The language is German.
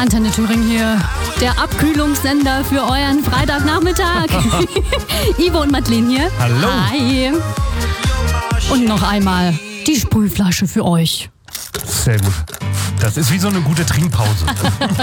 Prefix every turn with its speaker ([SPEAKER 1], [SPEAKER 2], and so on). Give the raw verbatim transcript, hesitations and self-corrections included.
[SPEAKER 1] Antenne Thüringen hier. Der Abkühlungssender für euren Freitagnachmittag. Ivo und Madeleine hier.
[SPEAKER 2] Hallo.
[SPEAKER 1] Hi. Und noch einmal die Sprühflasche für euch.
[SPEAKER 2] Sehr gut. Das ist wie so eine gute Trinkpause.